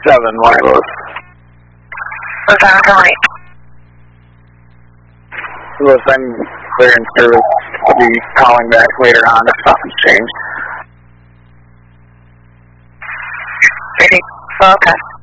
Wireless. Was that right? Louis, I'm clearing service. I'll be calling back later on if something's changed. Okay.